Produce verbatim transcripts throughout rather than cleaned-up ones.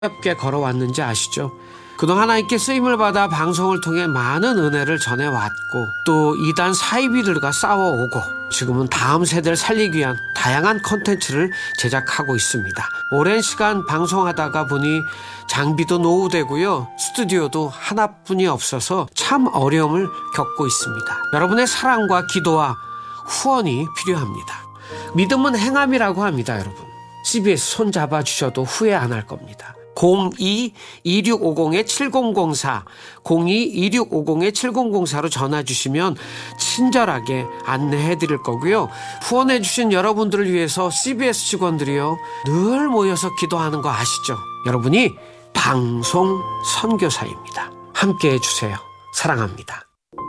가볍게 걸어왔는지 아시죠? 그동안 하나님께 쓰임을 받아 방송을 통해 많은 은혜를 전해왔고 또 이단 사이비들과 싸워오고 지금은 다음 세대를 살리기 위한 다양한 콘텐츠를 제작하고 있습니다. 오랜 시간 방송하다가 보니 장비도 노후되고요. 스튜디오도 하나뿐이 없어서 참 어려움을 겪고 있습니다. 여러분의 사랑과 기도와 후원이 필요합니다. 믿음은 행함이라고 합니다, 여러분. 씨비에스 손 잡아주셔도 후회 안 할 겁니다. 공이 이육오공 칠공공사 공이 이육오공 칠공공사로 전화 주시면 친절하게 안내해 드릴 거고요. 후원해 주신 여러분들을 위해서 씨비에스 직원들이요 늘 모여서 기도하는 거 아시죠? 여러분이 방송 선교사입니다. 함께해 주세요. 사랑합니다.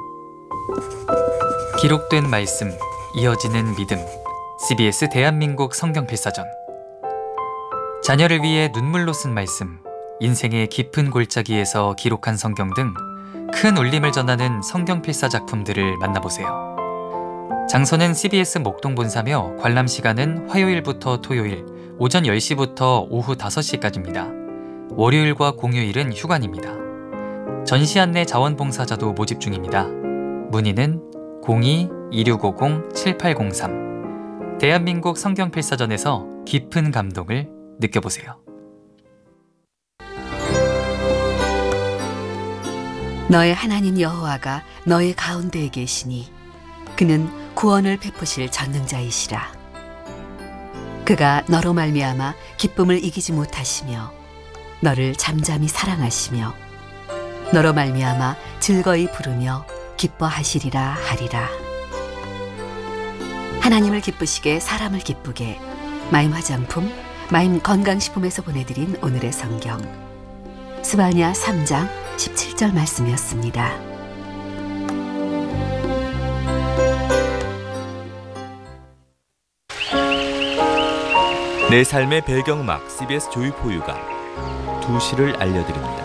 기록된 말씀, 이어지는 믿음. 씨비에스 대한민국 성경필사전. 자녀를 위해 눈물로 쓴 말씀, 인생의 깊은 골짜기에서 기록한 성경 등 큰 울림을 전하는 성경필사 작품들을 만나보세요. 장소는 씨비에스 목동본사며 관람 시간은 화요일부터 토요일 오전 열 시부터 오후 다섯 시까지입니다. 월요일과 공휴일은 휴관입니다. 전시 안내 자원봉사자도 모집 중입니다. 문의는 공이 이육오공 칠팔공삼. 대한민국 성경필사전에서 깊은 감동을 느껴보세요. 너의 하나님 여호와가 너의 가운데에 계시니 그는 구원을 베푸실 전능자이시라. 그가 너로 말미암아 기쁨을 이기지 못하시며 너를 잠잠히 사랑하시며 너로 말미암아 즐거이 부르며 기뻐하시리라 하리라. 하나님을 기쁘시게 사람을 기쁘게 마임 화장품 마임 건강식품에서 보내드린 오늘의 성경 스바냐 삼 장 십칠 절 말씀이었습니다. 내 삶의 배경음악 씨비에스 조이포유가 두 시를 알려드립니다.